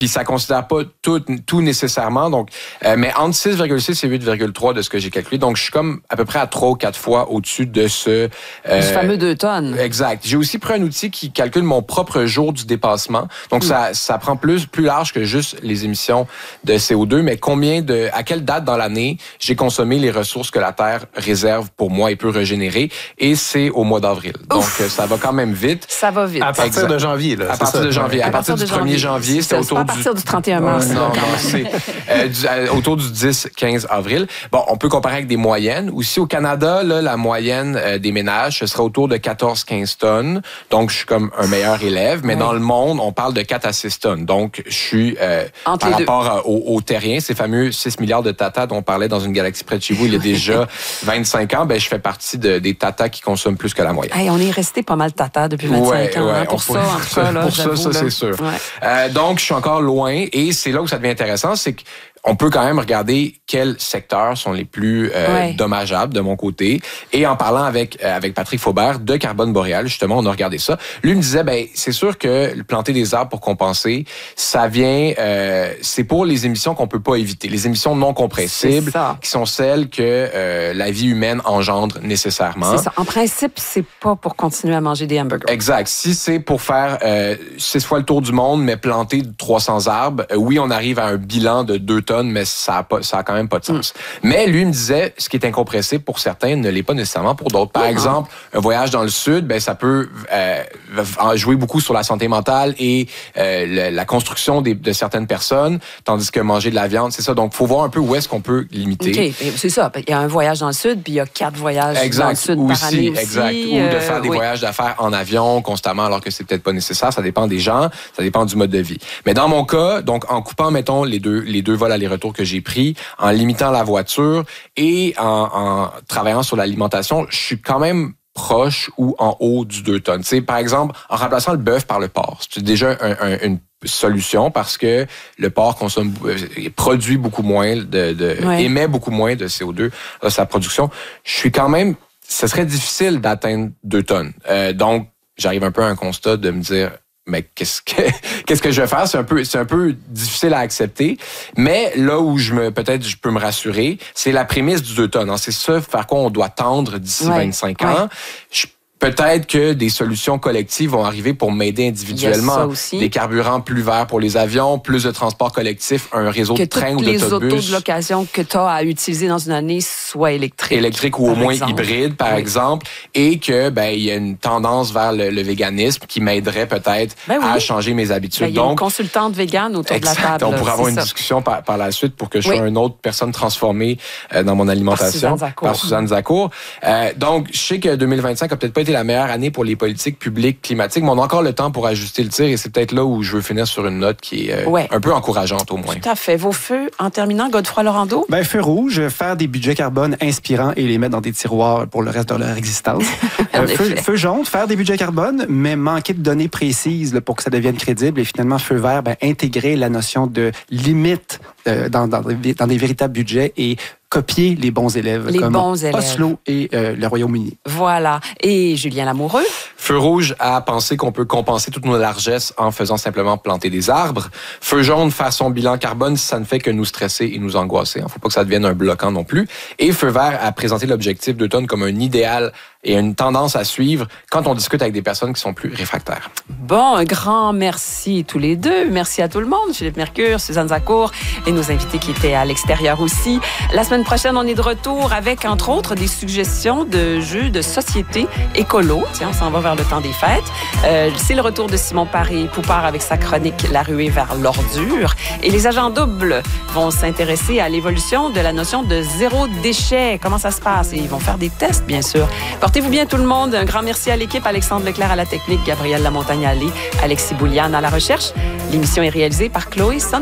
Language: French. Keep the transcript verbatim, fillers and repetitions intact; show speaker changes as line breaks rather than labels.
Puis ça considère pas tout, tout nécessairement. Donc, euh, mais entre six virgule six et huit virgule trois de ce que j'ai calculé. Donc, je suis comme à peu près à trois ou quatre fois au-dessus de ce...
Euh, ce fameux deux tonnes.
Exact. J'ai aussi pris un outil qui calcule mon propre jour du dépassement. Donc, mmh. ça, ça prend plus, plus large que juste les émissions de C O deux, mais combien de, à quelle date dans l'année j'ai consommé les ressources que la Terre réserve pour moi et peut régénérer. Et c'est au mois d'avril. Donc, Ouf. ça va quand même vite.
Ça va vite.
À partir exact. de janvier, là.
À partir
ça.
de janvier. À, à partir, partir du premier janvier, c'était autour
du... à partir du trente et un mars.
Non, non, c'est euh, du, euh, autour du dix quinze avril. Bon, on peut comparer avec des moyennes. Aussi, au Canada, là, la moyenne euh, des ménages, ce serait autour de quatorze quinze tonnes. Donc, je suis comme un meilleur élève. Mais oui. dans le monde, on parle de quatre à six tonnes. Donc, je suis, euh, par rapport au, au terrien, ces fameux six milliards de tatas dont on parlait dans une galaxie près de chez vous il y a déjà vingt-cinq ans, ben, je fais partie de, des tatas qui consomment plus que la moyenne.
Hey, on est resté pas mal tata depuis vingt-cinq
ouais,
ans.
Ouais,
hein, pour ça, en tout cas, là,
pour ça, ça, c'est sûr. Ouais. Euh, donc, je suis encore loin et c'est là où ça devient intéressant, c'est que on peut quand même regarder quels secteurs sont les plus euh, ouais. dommageables de mon côté. Et en parlant avec euh, avec Patrick Faubert de Carbone Boréal, justement, on a regardé ça. Lui me disait, ben c'est sûr que planter des arbres pour compenser, ça vient, euh, c'est pour les émissions qu'on peut pas éviter, les émissions non compressibles, qui sont celles que euh, la vie humaine engendre nécessairement.
C'est ça. En principe, c'est pas pour continuer à manger des hamburgers.
Exact. Si c'est pour faire euh, six fois le tour du monde, mais planter trois cents arbres, euh, oui, on arrive à un bilan de deux tonnes, mais ça a, pas, ça a quand même pas de sens. Mm. Mais lui me disait, ce qui est incompressible pour certains ne l'est pas nécessairement pour d'autres. Par mm. exemple, un voyage dans le sud, ben ça peut euh, jouer beaucoup sur la santé mentale et euh, le, la construction des, de certaines personnes, tandis que manger de la viande, c'est ça. Donc, il faut voir un peu où est-ce qu'on peut limiter.
OK, c'est ça. Il y a un voyage dans le sud, puis il y a quatre voyages exact. dans le sud
aussi,
par année aussi.
Exact. Ou de faire euh, des oui. voyages d'affaires en avion constamment, alors que c'est peut-être pas nécessaire. Ça dépend des gens, ça dépend du mode de vie. Mais dans mon cas, donc en coupant, mettons, les deux, les deux vols aller-retour que j'ai pris, en limitant la voiture et en, en travaillant sur l'alimentation, je suis quand même proche ou en haut du deux tonnes. Tu sais, par exemple, en remplaçant le bœuf par le porc, c'est déjà un, un, une solution parce que le porc consomme, euh, produit beaucoup moins, de, de ouais. émet beaucoup moins de C O deux à sa production. Je suis quand même, ce serait difficile d'atteindre deux tonnes. Euh, donc, j'arrive un peu à un constat de me dire, mais qu'est-ce que qu'est-ce que je vais faire? C'est un peu c'est un peu difficile à accepter. Mais là où je me peut-être je peux me rassurer, c'est la prémisse du deux tonnes. Hein. C'est ça vers quoi on doit tendre d'ici ouais, vingt-cinq ans. Ouais. Je, Peut-être que des solutions collectives vont arriver pour m'aider individuellement. Des carburants plus verts pour les avions, plus de transport collectif, un réseau
que
de trains ou
d'autobus. Que
d'autobus.
les autos de location que tu as à utiliser dans une année soient électriques.
Électriques ou au moins hybrides, par oui. exemple. Et que ben il y a une tendance vers le, le véganisme qui m'aiderait peut-être ben oui. à changer mes habitudes.
Ben, il y a
Donc,
une consultante végane autour
exact,
de la table.
On pourrait avoir une
ça.
discussion par, par la suite pour que je
oui.
sois une autre personne transformée euh, dans mon alimentation.
Par Suzanne Zacour.
Par Suzanne Zacour. Euh, donc, je sais que deux mille vingt-cinq a peut-être pas été la meilleure année pour les politiques publiques climatiques, mais on a encore le temps pour ajuster le tir et c'est peut-être là où je veux finir sur une note qui est euh, ouais. un peu encourageante au moins.
Tout à fait. Vos feux, en terminant, Godefroy Laurando?
Ben, feu rouge, faire des budgets carbone inspirants et les mettre dans des tiroirs pour le reste de leur existence. euh, feu, feu jaune, faire des budgets carbone, mais manquer de données précises là, pour que ça devienne crédible. Et finalement, feu vert, ben, intégrer la notion de limite euh, dans, dans, dans des véritables budgets et copier les bons élèves
les
comme
bons élèves.
Oslo et euh, le Royaume-Uni.
Voilà. Et Julien Lamoureux?
Feu rouge à penser qu'on peut compenser toutes nos largesses en faisant simplement planter des arbres. Feu jaune, faire son bilan carbone si ça ne fait que nous stresser et nous angoisser. Il ne faut pas que ça devienne un bloquant non plus. Et feu vert à présenter l'objectif deux tonnes comme un idéal et une tendance à suivre quand on discute avec des personnes qui sont plus réfractaires.
Bon, un grand merci tous les deux. Merci à tout le monde. Philippe Mercure, Suzanne Zacour et nos invités qui étaient à l'extérieur aussi. La semaine prochaine, on est de retour avec, entre autres, des suggestions de jeux de société écolo. Tiens, on s'en va vers le temps des fêtes. Euh, c'est le retour de Simon Paré-Poupard avec sa chronique « La ruée vers l'ordure ». Et les agents doubles vont s'intéresser à l'évolution de la notion de zéro déchet. Comment ça se passe? Et ils vont faire des tests, bien sûr. Portez-vous bien tout le monde. Un grand merci à l'équipe. Alexandre Leclerc à la technique, Gabrielle Lamontagne-Allé, Alexis Bouliane à la recherche. L'émission est réalisée par Chloé Son.